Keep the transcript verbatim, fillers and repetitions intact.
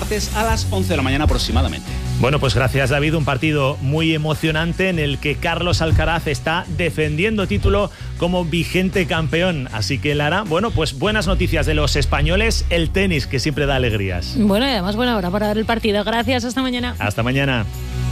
martes a las once de la mañana aproximadamente. Bueno, pues gracias, David. Un partido muy emocionante en el que Carlos Alcaraz está defendiendo título como vigente campeón. Así que, Lara, bueno, pues buenas noticias de los españoles, el tenis, que siempre da alegrías. Bueno, y además buena hora para ver el partido. Gracias, hasta mañana. Hasta mañana.